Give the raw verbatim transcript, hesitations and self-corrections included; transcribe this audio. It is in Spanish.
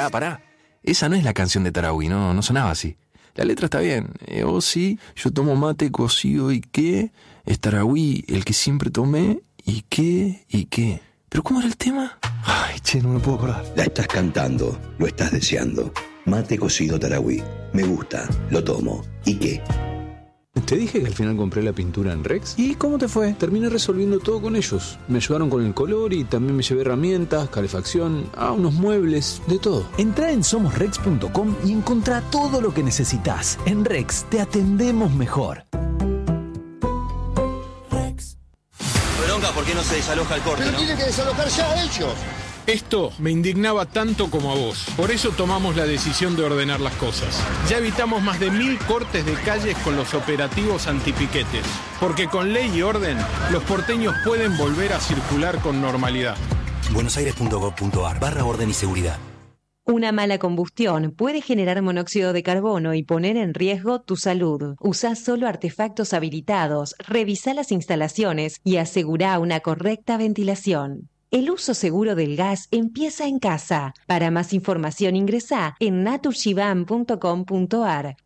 pará, pará. Esa no es la canción de Tarahui, no, no sonaba así. La letra está bien. Eh, oh, sí, yo tomo mate cocido y qué. Es Tarahui el que siempre tomé y qué, y qué. ¿Pero cómo era el tema? Ay, che, no me puedo acordar. La estás cantando, lo estás deseando. Mate cocido Tarahui. Me gusta, lo tomo. ¿Y qué? Te dije que al final compré la pintura en Rex. ¿Y cómo te fue? Terminé resolviendo todo con ellos. Me ayudaron con el color y también me llevé herramientas, calefacción, ah, unos muebles, de todo. Entrá en somos rex punto com y encontrá todo lo que necesitas. En Rex te atendemos mejor. Rex. Bronca, ¿por qué no se desaloja el corte? Pero ¿no? tienen que desalojar ya ellos. Esto me indignaba tanto como a vos. Por eso tomamos la decisión de ordenar las cosas. Ya evitamos más de mil cortes de calles con los operativos antipiquetes. Porque con ley y orden, los porteños pueden volver a circular con normalidad. buenosaires punto gov punto ar barra orden y seguridad. Una mala combustión puede generar monóxido de carbono y poner en riesgo tu salud. Usá solo artefactos habilitados, revisá las instalaciones y asegurá una correcta ventilación. El uso seguro del gas empieza en casa. Para más información ingresá en naturgivan punto com punto ar.